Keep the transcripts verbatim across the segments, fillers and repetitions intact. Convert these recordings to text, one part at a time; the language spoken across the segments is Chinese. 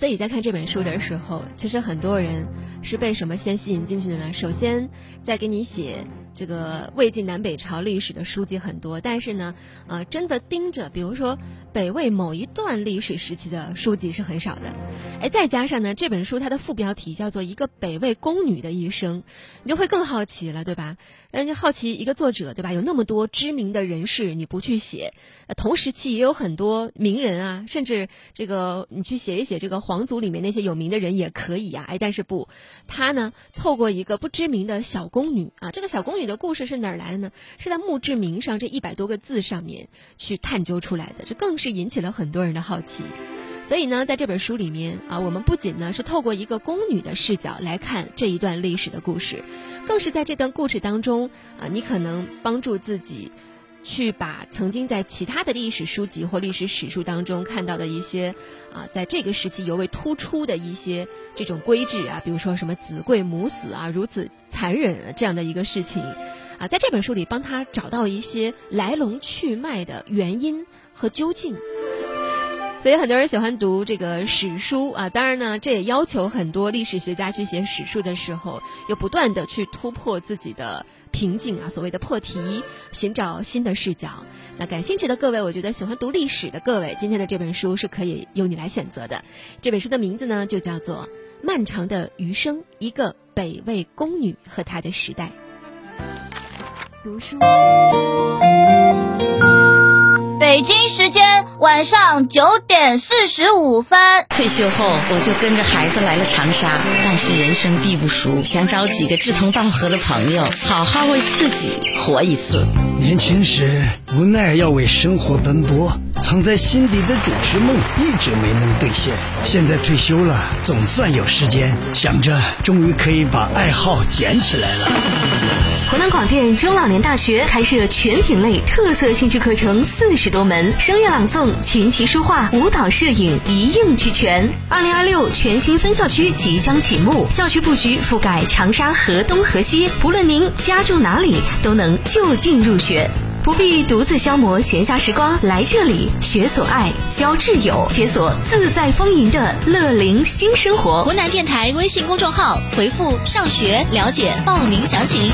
所以在看这本书的时候，其实很多人是被什么先吸引进去的呢？首先在给你写这个魏晋南北朝历史的书籍很多，但是呢呃，真的盯着比如说北魏某一段历史时期的书籍是很少的。哎，再加上呢这本书它的副标题叫做一个北魏宫女的一生，你就会更好奇了，对吧？人家好奇一个作者，对吧？有那么多知名的人士你不去写，呃、同时期也有很多名人啊，甚至这个你去写一写这个皇族里面那些有名的人也可以啊。哎，但是不，他呢透过一个不知名的小宫女啊，这个小宫女的故事是哪儿来的呢？是在墓志铭上这一百多个字上面去探究出来的，这更是引起了很多人的好奇。所以呢在这本书里面啊，我们不仅呢是透过一个宫女的视角来看这一段历史的故事，更是在这段故事当中啊，你可能帮助自己去把曾经在其他的历史书籍或历史史书当中看到的一些啊，在这个时期尤为突出的一些这种规制啊，比如说什么子贵母死啊，如此残忍、啊、这样的一个事情啊，在这本书里帮他找到一些来龙去脉的原因和究竟。所以很多人喜欢读这个史书啊，当然呢这也要求很多历史学家去写史书的时候又不断的去突破自己的瓶颈啊，所谓的破题，寻找新的视角。那感兴趣的各位，我觉得喜欢读历史的各位，今天的这本书是可以由你来选择的。这本书的名字呢就叫做《漫长的余生：一个北魏宫女和她的时代》。 读书北京时间晚上九点四十五分。 退休后我就跟着孩子来了长沙，但是人生地不熟，想找几个志同道合的朋友，好好为自己活一次。 年轻时无奈要为生活奔波，藏在心底的主持梦一直没能兑现。现在退休了，总算有时间，想着终于可以把爱好捡起来了。 湖南广电中老年大学开设全品类特色兴趣课程四十多门，声乐朗诵、琴棋书画、舞蹈、摄影一应俱全。二零二六全新分校区即将启幕，校区布局覆盖长沙河东河西，不论您家住哪里，都能就近入学。不必独自消磨闲暇时光，来这里学所爱，交挚友，解锁自在丰盈的乐龄新生活。 湖南电台微信公众号回复上学了解报名详情。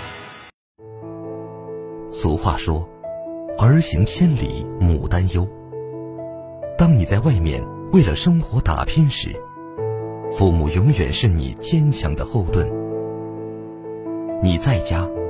俗话说，儿行千里母担忧。当你在外面为了生活打拼时，父母永远是你坚强的后盾。你在家